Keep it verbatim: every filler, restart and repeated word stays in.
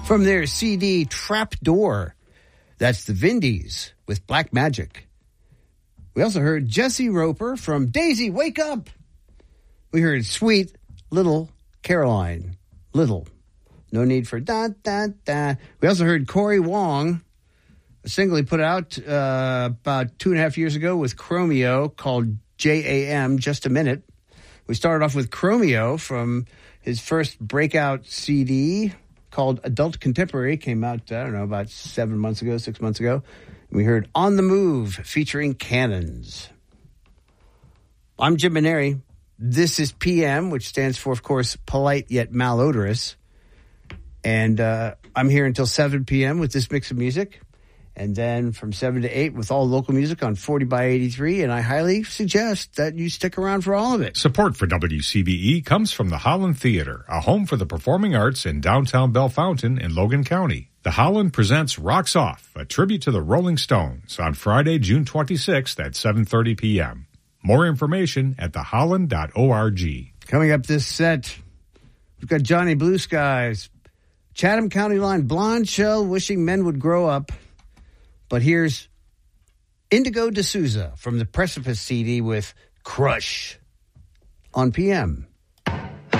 From their C D Trapdoor, that's the Vindies with Black Magic. We also heard Jesse Roper from Daisy, Wake Up. We heard Sweet Little Caroline. Little. No need for da, da, da. We also heard Corey Wong, a single he put out uh, about two and a half years ago with Chromeo called J A M, Just a Minute. We started off with Chromeo from his first breakout C D called Adult Contemporary. Came out, I don't know, about seven months ago, six months ago. We heard On the Move featuring Cannons. I'm Jim Maneri. This is P M, which stands for, of course, Polite Yet Malodorous. And uh, I'm here until seven p.m. with this mix of music. And then from seven to eight with all local music on forty by eighty-three. And I highly suggest that you stick around for all of it. Support for W C B E comes from the Holland Theater, a home for the performing arts in downtown Bellefontaine in Logan County. The Holland presents Rocks Off, a tribute to the Rolling Stones, on Friday, June twenty-sixth at seven thirty p.m. More information at the holland dot org. Coming up this set, we've got Johnny Blue Skies, Chatham County Line, Blonde Shell, Wishing Men Would Grow Up. But here's Indigo D'Souza from the Precipice C D with Crush on P M.